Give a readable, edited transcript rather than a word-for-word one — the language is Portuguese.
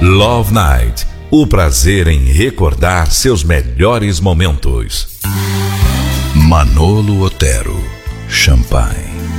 Love Night, o prazer em recordar seus melhores momentos. Manolo Otero, Champanhe.